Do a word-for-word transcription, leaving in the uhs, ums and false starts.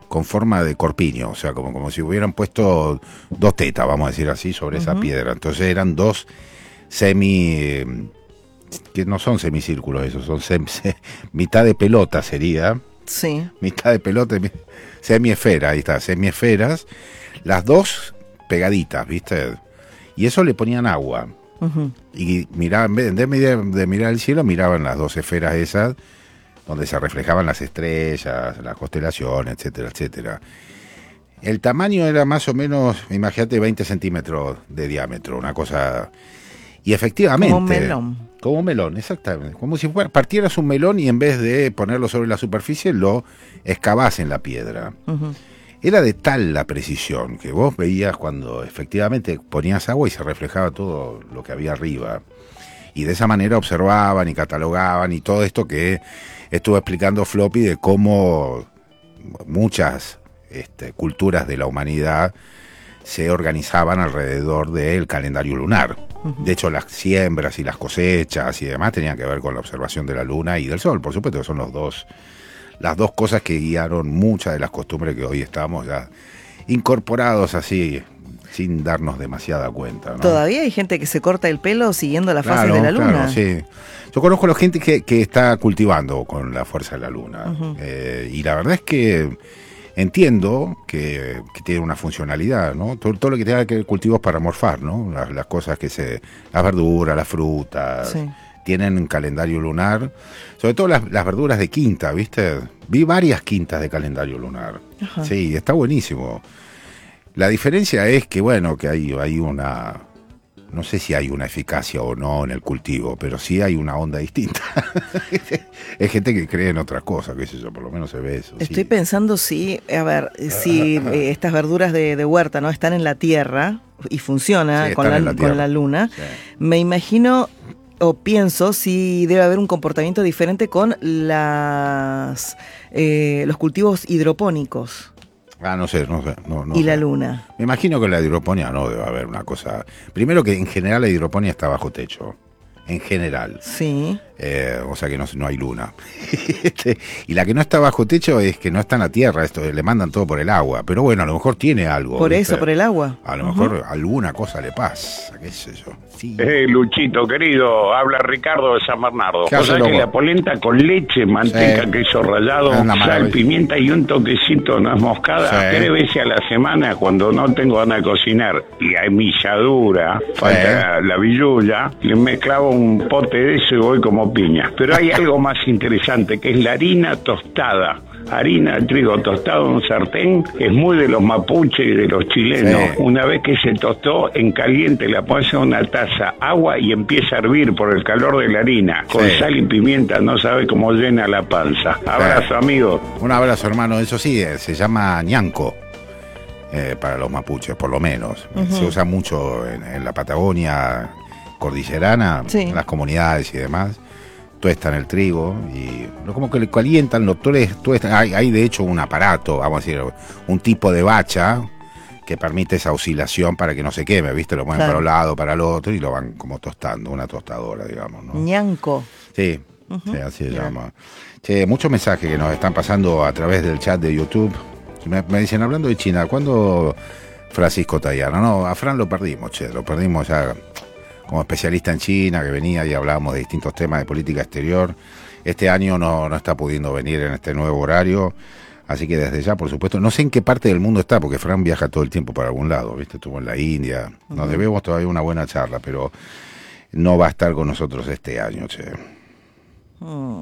con forma de corpiño, o sea, como, como si hubieran puesto dos tetas, vamos a decir así, sobre uh-huh. esa piedra. Entonces eran dos semi, que no son semicírculos esos, son sem, se, mitad de pelota sería. Sí. Mitad de pelota, semiesfera, ahí está, semiesferas, las dos pegaditas, ¿viste? Y eso le ponían agua. Uh-huh. Y miraban, en vez de, de mirar el cielo, miraban las dos esferas esas, donde se reflejaban las estrellas, las constelaciones, etcétera, etcétera. El tamaño era más o menos, imagínate, veinte centímetros de diámetro, una cosa... Y efectivamente... Como un melón. Como un melón, exactamente. Como si fuera, partieras un melón y en vez de ponerlo sobre la superficie, lo excavás en la piedra. Uh-huh. Era de tal la precisión que vos veías cuando efectivamente ponías agua y se reflejaba todo lo que había arriba. Y de esa manera observaban y catalogaban y todo esto que estuvo explicando Floppy de cómo muchas este, culturas de la humanidad se organizaban alrededor del calendario lunar. Uh-huh. De hecho, las siembras y las cosechas y demás tenían que ver con la observación de la luna y del sol, por supuesto, que son los dos, las dos cosas que guiaron muchas de las costumbres que hoy estamos ya incorporados así, sin darnos demasiada cuenta, ¿no? Todavía hay gente que se corta el pelo siguiendo las claro, fases de la luna. Claro, sí. Yo conozco a la gente que, que está cultivando con la fuerza de la luna. Uh-huh. Eh, y la verdad es que entiendo que, que tiene una funcionalidad, ¿no? Todo, todo lo que tenga que ver cultivos para morfar, ¿no? Las, las cosas que se... Las verduras, las frutas... Sí. Tienen un calendario lunar, sobre todo las, las verduras de quinta, ¿viste? Vi varias quintas de calendario lunar. Ajá. Sí, está buenísimo. La diferencia es que, bueno, que hay, hay una... No sé si hay una eficacia o no en el cultivo, pero sí hay una onda distinta. Es gente que cree en otra cosa, qué sé yo, por lo menos se ve eso. Estoy sí. pensando si, a ver, si eh, estas verduras de, de huerta, ¿no? Están en la tierra y funciona sí, con, la, la con la luna. Sí. Me imagino... O pienso si debe haber un comportamiento diferente con las eh, los cultivos hidropónicos. Ah, no sé, no sé. No, no y sé. La luna. Me imagino que la hidroponía no debe haber una cosa... Primero que en general la hidroponía está bajo techo. En general. Sí. Eh, o sea que no, no hay luna. Y la que no está bajo techo es que no está en la tierra, esto le mandan todo por el agua. Pero bueno, a lo mejor tiene algo. Por ¿viste? eso, por el agua. A lo uh-huh. mejor alguna cosa le pasa, qué sé yo. Sí. Eh, Luchito, querido, habla Ricardo de San Bernardo. ¿Qué o sea que vos? La polenta con leche, manteca, sí. queso rallado, sal, pimienta y un toquecito nuez moscada, sí. tres veces a la semana cuando no tengo ganas de cocinar. Y hay milladura, sí. falta la villuya, le me clavo un pote de eso y voy como piña. Pero hay algo más interesante, que es la harina tostada. Harina de trigo tostado en un sartén, es muy de los mapuches y de los chilenos. Sí. Una vez que se tostó, en caliente la pones en una taza, agua y empieza a hervir por el calor de la harina. Con sí. sal y pimienta, no sabe cómo llena la panza. Abrazo, sí. amigo. Un abrazo, hermano. Eso sí, se llama ñanco. Eh, para los mapuches, por lo menos. Uh-huh. Se usa mucho en, en la Patagonia cordillerana, sí. en las comunidades y demás. Tuestan el trigo y como que le calientan, lo tuestan. Hay, hay de hecho un aparato, vamos a decir, un tipo de bacha que permite esa oscilación para que no se queme, ¿viste? Lo mueven claro. para un lado, para el otro y lo van como tostando, una tostadora, digamos, ¿no? Ñanco. Sí, uh-huh. sí así se yeah. llama. Che, muchos mensajes que nos están pasando a través del chat de YouTube. Me, me dicen, hablando de China, ¿cuándo Francisco Tayana? No, a Fran lo perdimos, che, lo perdimos ya como especialista en China, que venía y hablábamos de distintos temas de política exterior. Este año no, no está pudiendo venir en este nuevo horario, así que desde ya, por supuesto, no sé en qué parte del mundo está, porque Fran viaja todo el tiempo para algún lado, ¿viste? Estuvo en la India, nos uh-huh. debemos todavía una buena charla, pero no va a estar con nosotros este año, che. Uh.